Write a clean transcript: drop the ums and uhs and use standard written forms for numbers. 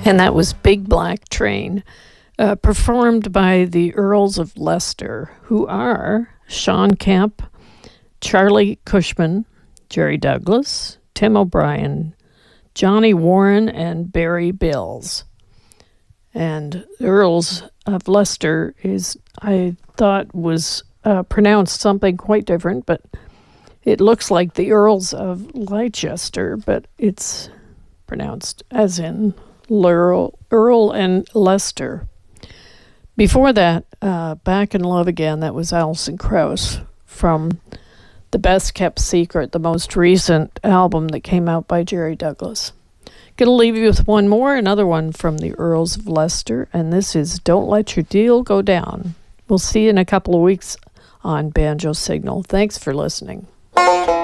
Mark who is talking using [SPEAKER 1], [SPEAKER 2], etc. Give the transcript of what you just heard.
[SPEAKER 1] And that was Big Black Train, performed by the Earls of Leicester, who are Sean Kemp, Charlie Cushman, Jerry Douglas, Tim O'Brien, Johnny Warren, and Barry Bills. And Earls of Leicester I thought was pronounced something quite different, but it looks like the Earls of Leicester, but it's pronounced as in Earl and Leicester. Before that, Back in Love Again, that was Alison Krauss from The Best Kept Secret, the most recent album that came out by Jerry Douglas. Going to leave you with one more, another one from the Earls of Leicester, and this is Don't Let Your Deal Go Down. We'll see you in a couple of weeks on Banjo Signal. Thanks for listening.